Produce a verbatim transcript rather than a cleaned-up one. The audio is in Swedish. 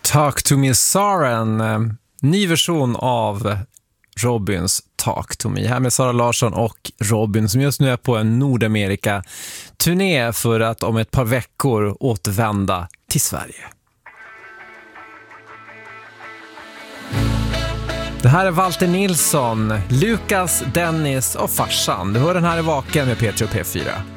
Talk to me Sara, en eh, ny version av Robins Talk to me. Här med Sara Larsson och Robin som just nu är på en Nordamerika-turné för att om ett par veckor återvända till Sverige. Det här är Walter Nilsson, Lukas, Dennis och farsan. Du hör den här i Vaken med P tre och P fyra.